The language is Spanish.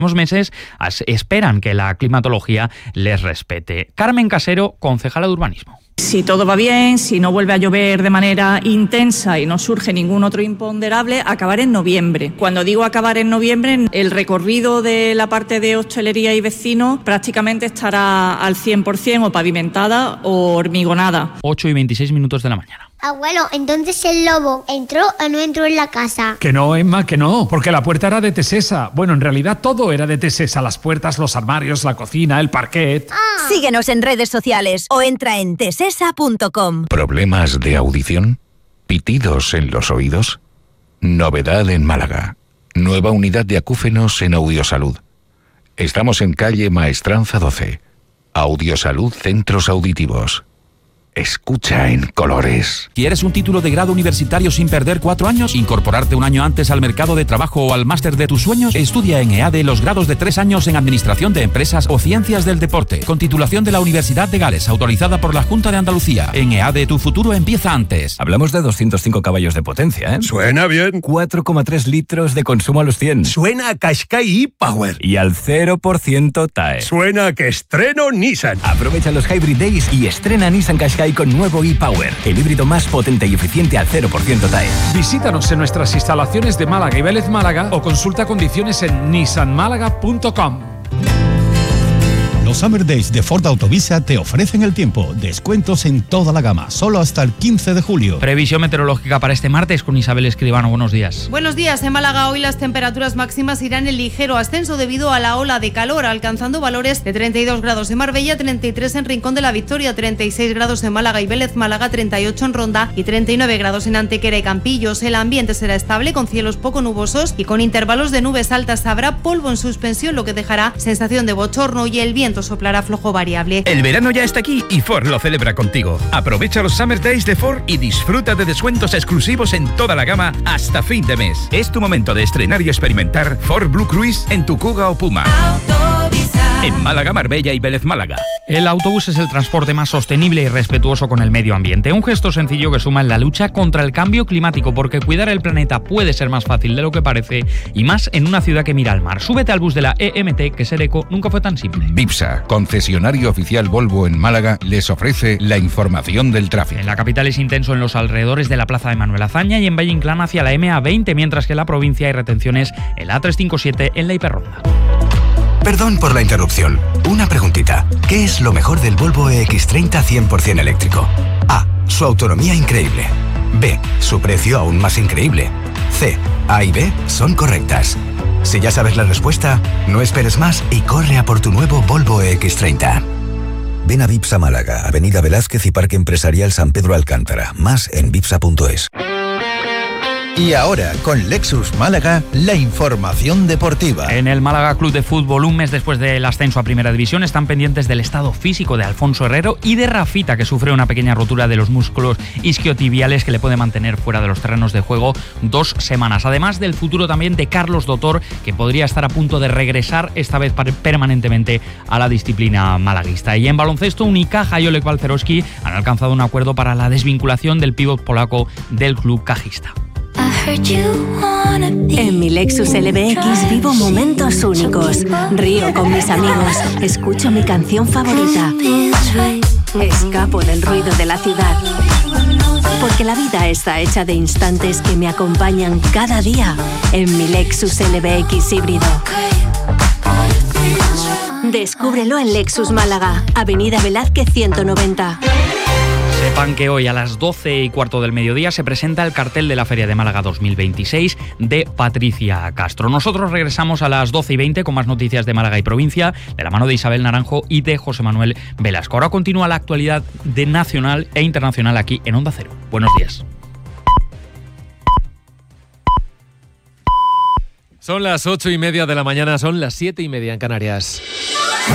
meses esperan que la climatología les respete. Carmen Casero, concejala de urbanismo. Si todo va bien, si no vuelve a llover de manera intensa y no surge ningún otro imponderable, acabar en noviembre. Cuando digo acabar en noviembre, el recorrido de la parte de hostelería y vecinos prácticamente estará al 100% o pavimentada o hormigonada. 8:26 de la mañana. Abuelo, entonces el lobo ¿entró o no entró en la casa? Que no, Emma, que no, porque la puerta era de Tesesa. Bueno, en realidad todo era de Tesesa, las puertas, los armarios, la cocina, el parquet. Síguenos en redes sociales o entra en tesesa.com. ¿Problemas de audición? ¿Pitidos en los oídos? Novedad en Málaga. Nueva unidad de acúfenos en Audiosalud. Estamos en calle Maestranza 12. Audiosalud Centros Auditivos. Escucha en colores. ¿Quieres un título de grado universitario sin perder 4 años? ¿Incorporarte un año antes al mercado de trabajo o al máster de tus sueños? Estudia en EADE los grados de 3 años en Administración de Empresas o Ciencias del Deporte, con titulación de la Universidad de Gales, autorizada por la Junta de Andalucía. En EADE tu futuro empieza antes. Hablamos de 205 caballos de potencia, ¿eh? Suena bien. 4,3 litros de consumo a los 100. Suena a Qashqai e-Power. Y al 0% TAE. Suena a que estreno Nissan. Aprovecha los Hybrid Days y estrena Nissan Qashqai con nuevo e-Power, el híbrido más potente y eficiente al 0% TAE. Visítanos en nuestras instalaciones de Málaga y Vélez Málaga o consulta condiciones en nissanmálaga.com. Los Summer Days de Ford Autovisa te ofrecen el tiempo. Descuentos en toda la gama, solo hasta el 15 de julio. Previsión meteorológica para este martes con Isabel Escribano. Buenos días. Buenos días. En Málaga hoy las temperaturas máximas irán en ligero ascenso debido a la ola de calor, alcanzando valores de 32 grados en Marbella, 33 en Rincón de la Victoria, 36 grados en Málaga y Vélez Málaga, 38 en Ronda y 39 grados en Antequera y Campillos. El ambiente será estable con cielos poco nubosos y con intervalos de nubes altas. Habrá polvo en suspensión, lo que dejará sensación de bochorno, y el viento soplará flojo variable. El verano ya está aquí y Ford lo celebra contigo. Aprovecha los Summer Days de Ford y disfruta de descuentos exclusivos en toda la gama hasta fin de mes. Es tu momento de estrenar y experimentar Ford Blue Cruise en tu Kuga o Puma. En Málaga, Marbella y Vélez Málaga. El autobús es el transporte más sostenible y respetuoso con el medio ambiente. Un gesto sencillo que suma en la lucha contra el cambio climático, porque cuidar el planeta puede ser más fácil de lo que parece, y más en una ciudad que mira al mar. Súbete al bus de la EMT, que ser eco nunca fue tan simple. Vipsa, concesionario oficial Volvo en Málaga, les ofrece la información del tráfico. En la capital es intenso en los alrededores de la plaza de Manuel Azaña y en Valle Inclán hacia la MA20, mientras que en la provincia hay retenciones en la A357 en la Hiperronda. Perdón por la interrupción. Una preguntita. ¿Qué es lo mejor del Volvo EX30 100% eléctrico? A. Su autonomía increíble. B. Su precio aún más increíble. C. A y B son correctas. Si ya sabes la respuesta, no esperes más y corre a por tu nuevo Volvo EX30. Ven a Vipsa Málaga, Avenida Velázquez y Parque Empresarial San Pedro Alcántara. Más en vipsa.es. Y ahora, con Lexus Málaga, la información deportiva. En el Málaga Club de Fútbol, un mes después del ascenso a Primera División, están pendientes del estado físico de Alfonso Herrero y de Rafita, que sufre una pequeña rotura de los músculos isquiotibiales que le puede mantener fuera de los terrenos de juego 2 semanas. Además del futuro también de Carlos Dotor, que podría estar a punto de regresar, esta vez permanentemente, a la disciplina malaguista. Y en baloncesto, Unicaja y Oleg Balcerowski han alcanzado un acuerdo para la desvinculación del pívot polaco del club cajista. En mi Lexus LBX vivo momentos únicos. Río con mis amigos. Escucho mi canción favorita. Escapo del ruido de la ciudad. Porque la vida está hecha de instantes que me acompañan cada día en mi Lexus LBX híbrido. Descúbrelo en Lexus Málaga, Avenida Velázquez 190. Sepan que hoy a las 12:15 del mediodía se presenta el cartel de la Feria de Málaga 2026 de Patricia Castro. Nosotros regresamos a las 12:20 con más noticias de Málaga y provincia, de la mano de Isabel Naranjo y de José Manuel Velasco. Ahora continúa la actualidad de nacional e internacional aquí en Onda Cero. Buenos días. Son las 8:30 de la mañana, son las 7:30 en Canarias.